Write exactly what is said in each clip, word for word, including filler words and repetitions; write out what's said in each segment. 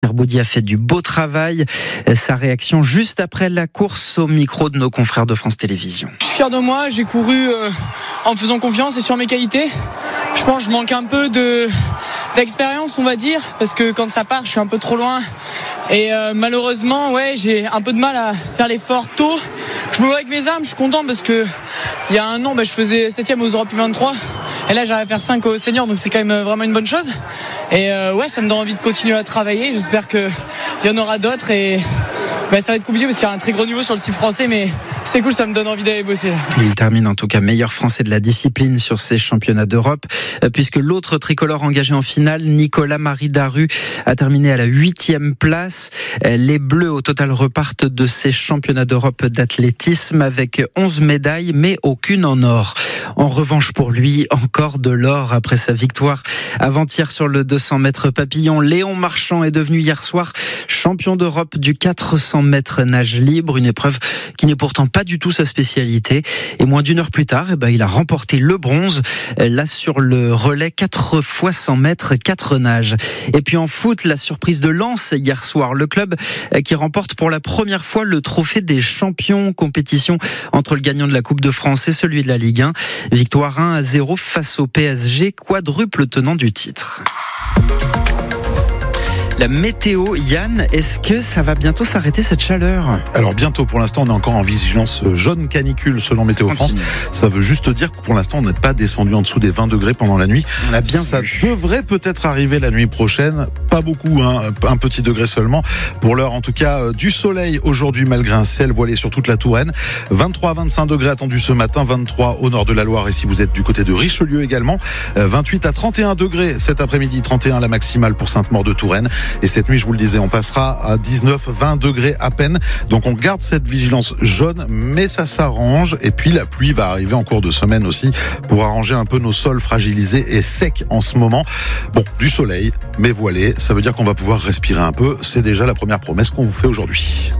Boudy a fait du beau travail. Sa réaction juste après la course au micro de nos confrères de France Télévisions. Je suis fier de moi, j'ai couru euh, en me faisant confiance et sur mes qualités. Je pense que je manque un peu de, d'expérience, on va dire, parce que quand ça part, je suis un peu trop loin. Et euh, malheureusement, ouais, j'ai un peu de mal à faire l'effort tôt. Je me vois avec mes armes, je suis content parce que il y a un an, bah, je faisais septième aux Europes U vingt-trois. Et là, j'arrive à faire cinq aux seniors, donc c'est quand même vraiment une bonne chose. Et euh, ouais, ça me donne envie de continuer à travailler. J'espère qu'il y en aura d'autres. Et bah, ça va être compliqué parce qu'il y a un très gros niveau sur le style français, mais c'est cool, ça me donne envie d'aller bosser. Il termine en tout cas meilleur français de la discipline sur ces championnats d'Europe, puisque l'autre tricolore engagé en finale, Nicolas-Marie Daru, a terminé à la huitième place. Les Bleus au total repartent de ces championnats d'Europe d'athlétisme avec onze médailles, mais aucune en or. En revanche pour lui, encore de l'or après sa victoire avant-hier sur le deux cents mètres papillon. Léon Marchand est devenu hier soir champion d'Europe du quatre cents mètres nage libre, une épreuve qui n'est pourtant pas du tout sa spécialité. Et moins d'une heure plus tard, eh ben, il a remporté le bronze, là sur le relais quatre fois cent mètres, quatre nages. Et puis en foot, la surprise de Lens hier soir, le club qui remporte pour la première fois le trophée des champions, compétition entre le gagnant de la Coupe de France et celui de la Ligue un. Victoire un à zéro face au P S G, quadruple tenant du titre. La météo, Yann, est-ce que ça va bientôt s'arrêter cette chaleur ? Alors bientôt, pour l'instant on est encore en vigilance jaune canicule selon Météo France. Ça veut juste dire que pour l'instant on n'est pas descendu en dessous des vingt degrés pendant la nuit. On l'a bien Ça vu. devrait peut-être arriver la nuit prochaine, pas beaucoup, hein, un petit degré seulement. Pour l'heure en tout cas, du soleil aujourd'hui malgré un ciel voilé sur toute la Touraine. vingt-trois à vingt-cinq degrés attendus ce matin, vingt-trois au nord de la Loire et si vous êtes du côté de Richelieu également. vingt-huit à trente et un degrés cet après-midi, trente et un la maximale pour Sainte-Maure de Touraine. Et cette nuit, je vous le disais, on passera à dix-neuf à vingt degrés à peine. Donc on garde cette vigilance jaune, mais ça s'arrange. Et puis la pluie va arriver en cours de semaine aussi pour arranger un peu nos sols fragilisés et secs en ce moment. Bon, du soleil, mais voilé, ça veut dire qu'on va pouvoir respirer un peu. C'est déjà la première promesse qu'on vous fait aujourd'hui.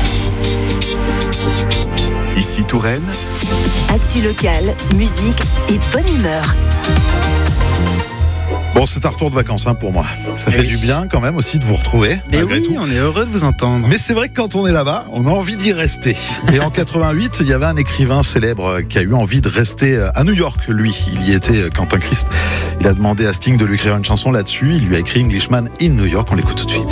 Ici Touraine. Actu locale, musique et bonne humeur. Bon, c'est un retour de vacances hein, pour moi. Ça fait oui. du bien quand même aussi de vous retrouver. Mais malgré oui, tout. on est heureux de vous entendre. Mais c'est vrai que quand on est là-bas, on a envie d'y rester. Et en quatre-vingt-huit, il y avait un écrivain célèbre qui a eu envie de rester à New York, lui. Il y était, Quentin Crisp. Il a demandé à Sting de lui écrire une chanson là-dessus. Il lui a écrit Englishman in New York. On l'écoute tout de suite.